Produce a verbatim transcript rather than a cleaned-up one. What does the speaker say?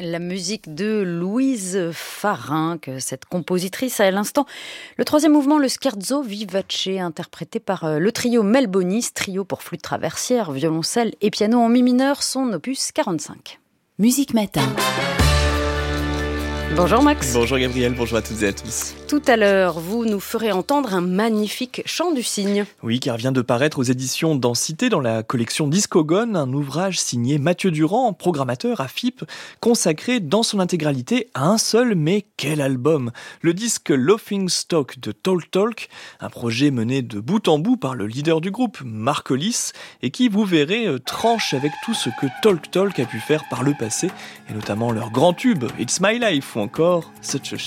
La musique de Louise Farinck, cette compositrice à l'instant. Le troisième mouvement, le Scherzo Vivace, interprété par le trio Melbonis, trio pour flûte traversière, violoncelle et piano en mi mineur, son opus quarante-cinq. Musique Matin. Bonjour Max. Bonjour Gabriel, bonjour à toutes et à tous. Tout à l'heure, vous nous ferez entendre un magnifique chant du cygne. Oui, car vient de paraître aux éditions Densité dans la collection Discogone, un ouvrage signé Mathieu Durand, programmateur à F I P, consacré dans son intégralité à un seul, mais quel album! Le disque Laughing Stock de Talk Talk, un projet mené de bout en bout par le leader du groupe, Mark Hollis, et qui, vous verrez, tranche avec tout ce que Talk Talk a pu faire par le passé, et notamment leur grand tube, It's My Life, ou encore Such a